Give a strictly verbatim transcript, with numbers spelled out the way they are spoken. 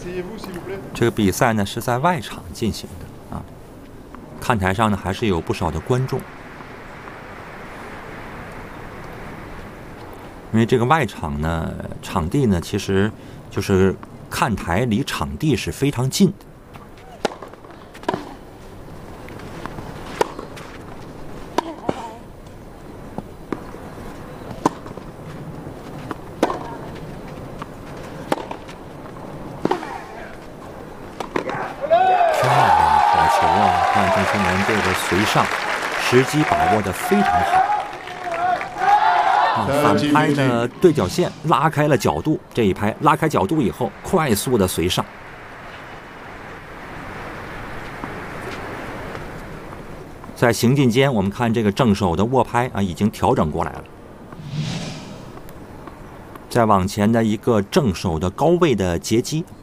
这个比赛呢是在外场进行的啊，看台上呢还是有不少的观众，因为这个外场呢，场地呢其实就是看台离场地是非常近的。郑春文这个随上时机把握得非常好啊，反拍的对角线拉开了角度，这一拍拉开角度以后，快速的随上。在行进间，我们看这个正手的握拍啊，已经调整过来了。再往前的一个正手的高位的截击，